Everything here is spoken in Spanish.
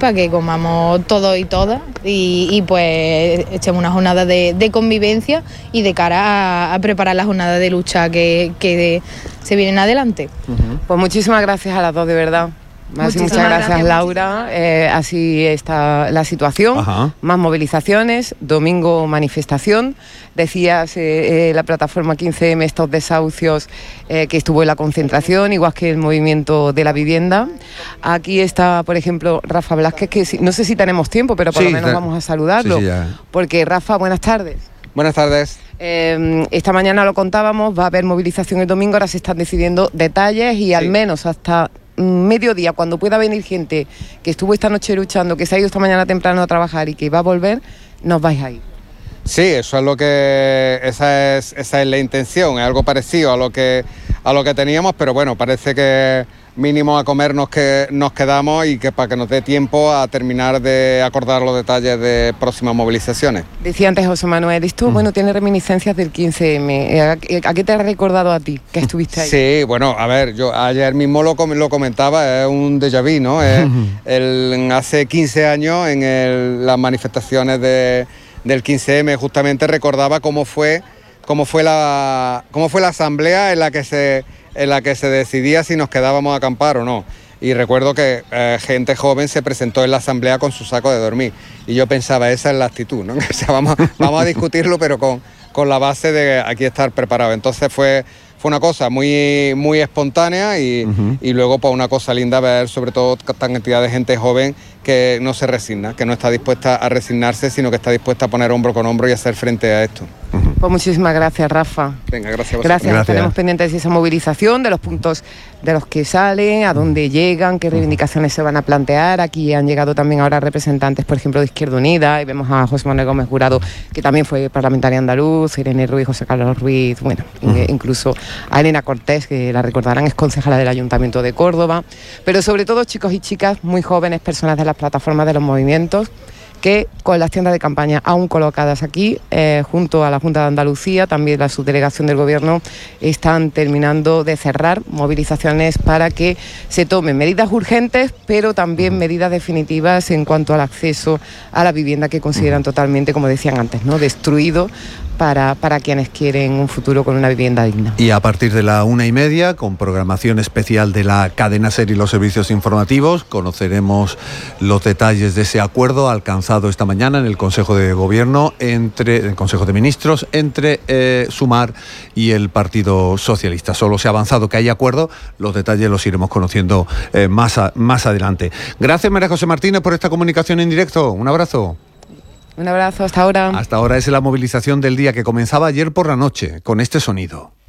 para que comamos todos y todas y pues echemos una jornada de convivencia y de cara a preparar la jornada de lucha que se vienen adelante. Pues muchísimas gracias a las dos, de verdad. Muchas gracias, Laura. Así está la situación. Ajá. Más movilizaciones, domingo manifestación. Decías la plataforma 15M, estos desahucios que estuvo en la concentración, igual que el movimiento de la vivienda. Aquí está, por ejemplo, Rafa Blázquez, que no sé si tenemos tiempo, pero por lo menos vamos a saludarlo. Sí, porque Rafa, buenas tardes. Buenas tardes. Esta mañana lo contábamos, va a haber movilización el domingo, ahora se están decidiendo detalles y al menos hasta mediodía, cuando pueda venir gente que estuvo esta noche luchando, que se ha ido esta mañana temprano a trabajar y que va a volver, nos vais a ir. Sí, eso es lo que esa es la intención, es algo parecido a lo que teníamos, pero bueno, parece que mínimo a comer nos quedamos y que para que nos dé tiempo a terminar de acordar los detalles de próximas movilizaciones. Decía antes José Manuel, esto bueno, tiene reminiscencias del 15M. ¿A qué te ha recordado a ti que estuviste ahí? Sí, bueno, a ver, yo ayer mismo lo comentaba, es un déjà vu, ¿no? Hace 15 años en las manifestaciones del 15M justamente recordaba cómo fue la asamblea en la que se decidía si nos quedábamos a acampar o no. Y recuerdo que gente joven se presentó en la asamblea con su saco de dormir. Y yo pensaba, esa es la actitud, ¿no? O sea, vamos a discutirlo, pero con la base de aquí estar preparado. Entonces fue una cosa muy, muy espontánea y luego pues una cosa linda ver sobre todo esta cantidad de gente joven que no se resigna, que no está dispuesta a resignarse, sino que está dispuesta a poner hombro con hombro y hacer frente a esto. Pues muchísimas gracias, Rafa. Venga, gracias. Gracias. Tenemos pendientes de esa movilización, de los puntos de los que salen, a dónde llegan, qué reivindicaciones se van a plantear. Aquí han llegado también ahora representantes, por ejemplo, de Izquierda Unida, y vemos a José Manuel Gómez Jurado, que también fue parlamentaria andaluz, Irene Ruiz, José Carlos Ruiz, bueno, incluso a Elena Cortés, que la recordarán, es concejala del Ayuntamiento de Córdoba, pero sobre todo chicos y chicas muy jóvenes, personas de las plataformas de los movimientos, que con las tiendas de campaña aún colocadas aquí, junto a la Junta de Andalucía, también la subdelegación del Gobierno, están terminando de cerrar movilizaciones para que se tomen medidas urgentes, pero también medidas definitivas en cuanto al acceso a la vivienda que consideran totalmente, como decían antes, ¿no?, destruido para quienes quieren un futuro con una vivienda digna. Y a partir de la 1:30, con programación especial de la cadena SER y los servicios informativos, conoceremos los detalles de ese acuerdo alcanzado esta mañana en el Consejo de Gobierno, el Consejo de Ministros, entre Sumar y el Partido Socialista. Solo se ha avanzado que hay acuerdo, los detalles los iremos conociendo más adelante. Gracias, María José Martínez, por esta comunicación en directo. Un abrazo. Un abrazo, hasta ahora. Hasta ahora es la movilización del día que comenzaba ayer por la noche, con este sonido.